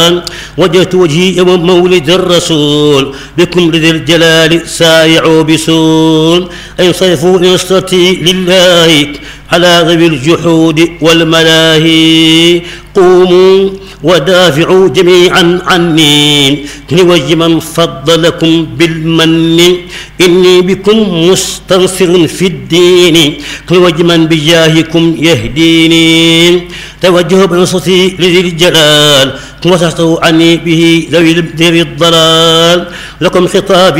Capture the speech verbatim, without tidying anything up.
وجهت وجهي يوم مولد الرسول بكم لذي الجلال سايعوا بسول أي صيفوا نصرتي لله على ذوي الجحود والملاهي قوموا ودافعوا جميعا عني لوجه من فضلكم بالمن إني بكم مستنصر في الدين لوجه من بجاهكم يهديني توجهوا بنصرتي لذي الجلال وسحتوا عني به ذوي الضلال لكم خطابي